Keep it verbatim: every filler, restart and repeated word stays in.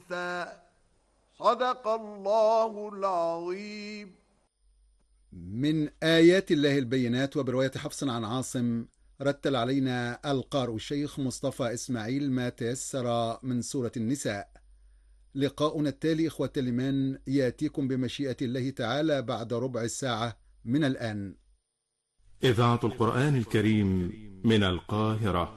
حديثا. صدق الله العظيم. من آيات الله البينات. وبرواية حفص عن عاصم رتل علينا القارئ الشيخ مصطفى إسماعيل ما تيسر من سورة النساء. لقاؤنا التالي إخوة الإيمان يأتيكم بمشيئة الله تعالى بعد ربع ساعة من الآن. إذاعة القرآن الكريم من القاهرة.